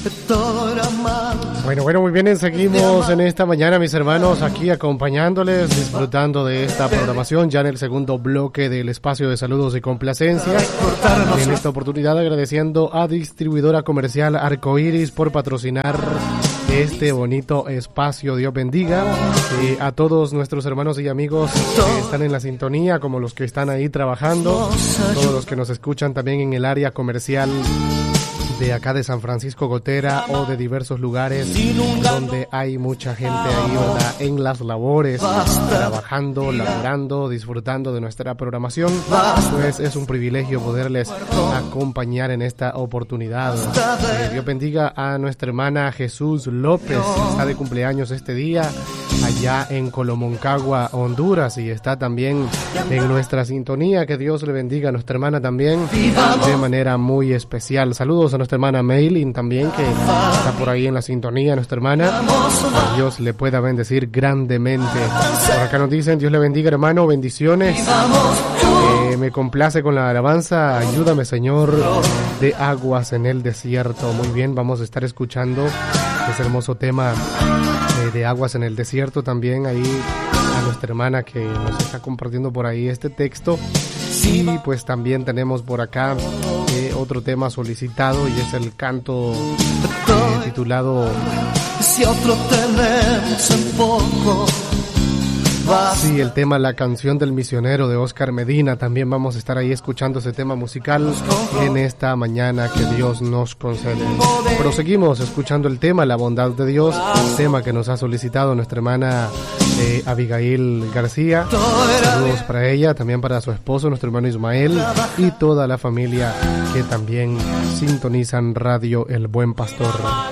Bueno, muy bien, seguimos en esta mañana, mis hermanos, aquí acompañándoles, disfrutando de esta programación, ya en el segundo bloque del espacio de saludos y complacencia. En esta oportunidad agradeciendo a Distribuidora Comercial Arcoiris por patrocinar este bonito espacio. Dios bendiga a todos nuestros hermanos y amigos que están en la sintonía, como los que están ahí trabajando, todos los que nos escuchan también en el área comercial de acá de San Francisco Gotera o de diversos lugares donde hay mucha gente ahí, ¿verdad?, en las labores, trabajando, laborando, disfrutando de nuestra programación. Pues es un privilegio poderles acompañar en esta oportunidad. Dios bendiga a nuestra hermana Jesús López, está de cumpleaños este día allá en Colomoncagua, Honduras, y está también en nuestra sintonía. Que Dios le bendiga a nuestra hermana también de manera muy especial. Saludos a nuestra hermana Maylin también, que está por ahí en la sintonía, nuestra hermana. Que Dios le pueda bendecir grandemente. Por acá nos dicen: Dios le bendiga, hermano, bendiciones. Me complace con la alabanza Ayúdame, Señor, de Aguas en el Desierto. Muy bien, vamos a estar escuchando ese hermoso tema de Aguas en el Desierto también ahí a nuestra hermana que nos está compartiendo por ahí este texto. Y pues también tenemos por acá otro tema solicitado, y es el canto titulado Si otro tenemos en poco. Sí, el tema La Canción del Misionero de Oscar Medina. También vamos a estar ahí escuchando ese tema musical en esta mañana que Dios nos concede. Proseguimos escuchando el tema La Bondad de Dios, el tema que nos ha solicitado nuestra hermana Abigail García. Saludos para ella, también para su esposo, nuestro hermano Ismael, y toda la familia que también sintonizan Radio El Buen Pastor.